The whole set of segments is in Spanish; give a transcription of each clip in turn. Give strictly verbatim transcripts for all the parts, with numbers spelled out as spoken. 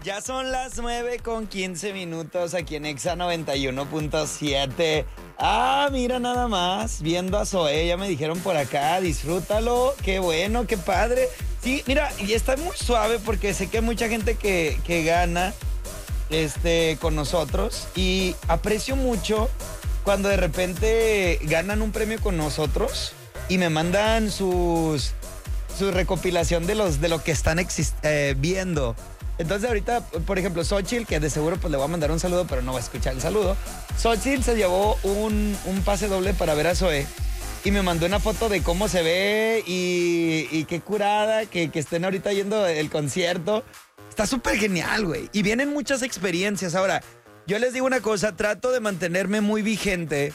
Ya son las nueve con quince minutos aquí en Exa noventa y uno punto siete. Ah, mira nada más, viendo a Zoé, ya me dijeron por acá, disfrútalo, qué bueno, qué padre. Sí, mira, y está muy suave porque sé que hay mucha gente que, que gana este, con nosotros y aprecio mucho cuando de repente ganan un premio con nosotros y me mandan sus, su recopilación de, los, de lo que están exist- eh, viendo. Entonces ahorita, por ejemplo, Xochitl, que de seguro pues le voy a mandar un saludo, pero no va a escuchar el saludo. Xochitl se llevó un, un pase doble para ver a Zoé y me mandó una foto de cómo se ve y, y qué curada, que, que estén ahorita yendo el concierto. Está súper genial, güey. Y vienen muchas experiencias. Ahora, yo les digo una cosa, trato de mantenerme muy vigente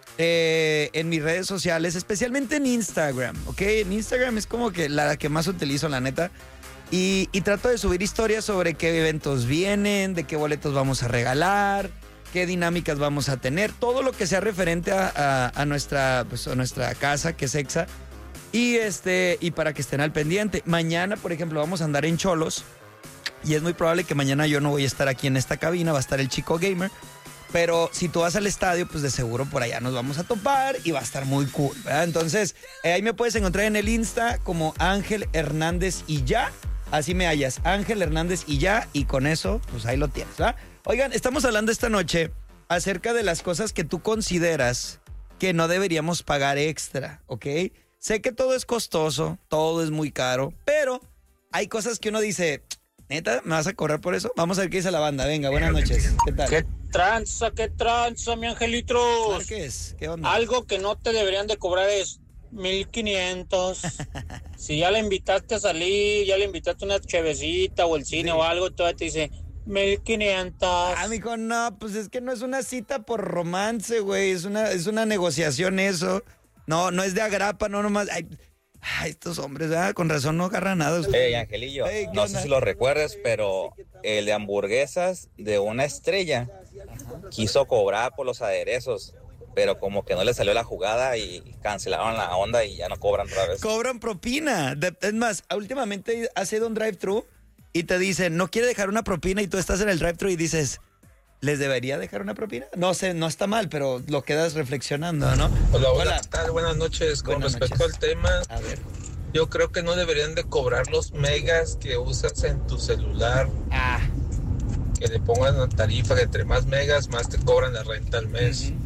eh, en mis redes sociales, especialmente en Instagram, ¿ok? En Instagram es como que la que más utilizo, la neta. Y, y trato de subir historias sobre qué eventos vienen, de qué boletos vamos a regalar, qué dinámicas vamos a tener, todo lo que sea referente a, a, a, nuestra, pues, a nuestra casa, que es Exa. Y, este, y para que estén al pendiente. Mañana, por ejemplo, vamos a andar en Cholos. Y es muy probable que mañana yo no voy a estar aquí en esta cabina, va a estar el Chico Gamer. Pero si tú vas al estadio, pues de seguro por allá nos vamos a topar y va a estar muy cool, ¿verdad? Entonces, eh, ahí me puedes encontrar en el Insta como Ángel Hernández y ya. Así me hallas, Ángel Hernández y ya, y con eso, pues ahí lo tienes, ¿verdad? Oigan, estamos hablando esta noche acerca de las cosas que tú consideras que no deberíamos pagar extra, ¿ok? Sé que todo es costoso, todo es muy caro, pero hay cosas que uno dice, ¿neta? ¿Me vas a cobrar por eso? Vamos a ver qué dice la banda. Venga, buenas noches. ¿Qué tal? ¿Qué tranza, qué tranza, mi angelitros? ¿Qué es? ¿Qué onda? Algo que no te deberían de cobrar es mil quinientos. Si ya le invitaste a salir, ya le invitaste una chevecita o el cine sí. o algo, todavía te dice mil quinientos. Ah, mijo, no, pues es que no es una cita por romance, güey. Es una, es una negociación eso. No, no es de agrapa, no nomás. Ay, ay estos hombres, ¿verdad? Con razón no agarran nada. Hey, Angelillo, hey, no onda? sé si lo recuerdas, pero el de hamburguesas de una estrella Ajá. quiso cobrar por los aderezos. Pero como que no le salió la jugada y cancelaron la onda y ya no cobran otra vez. Cobran propina. De, es más, últimamente has ido a un drive-thru y te dicen, no quiere dejar una propina y tú estás en el drive-thru y dices, ¿les debería dejar una propina? No sé, no está mal, pero lo quedas reflexionando, ¿no? Hola, hola, hola. ¿Qué tal? Buenas noches. Con Buenas respecto noches. al tema, a ver. Yo creo que no deberían de cobrar los megas que usas en tu celular. Ah. Que le pongan una tarifa que entre más megas, más te cobran la renta al mes. Uh-huh.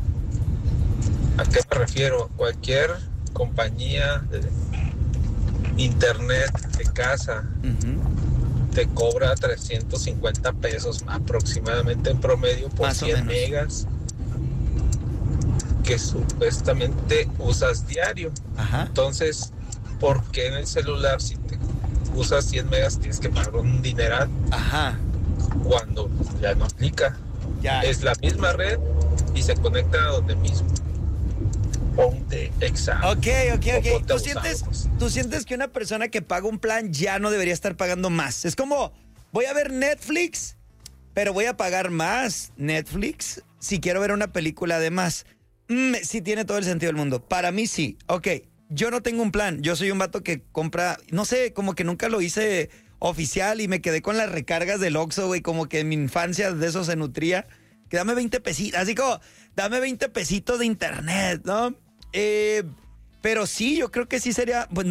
¿A qué me refiero? Cualquier compañía de internet de casa uh-huh. te cobra trescientos cincuenta pesos aproximadamente en promedio por Más cien megas que supuestamente usas diario. Ajá. Entonces, ¿por qué en el celular si te usas cien megas tienes que pagar un dineral? Ajá. Cuando ya no aplica. Ya. Es la misma red y se conecta a donde mismo. Ponte Exa. Ok, ok, ok. ¿Tú sientes, ¿Tú sientes que una persona que paga un plan ya no debería estar pagando más? Es como, voy a ver Netflix, pero voy a pagar más Netflix si quiero ver una película de más. Mm, sí tiene todo el sentido del mundo. Para mí sí. Ok, yo no tengo un plan. Yo soy un vato que compra, no sé, como que nunca lo hice oficial y me quedé con las recargas del Oxxo, güey, como que en mi infancia de eso se nutría. Que dame veinte pesitos, así como, dame veinte pesitos de internet, ¿no? Eh, pero sí, yo creo que sí sería, pues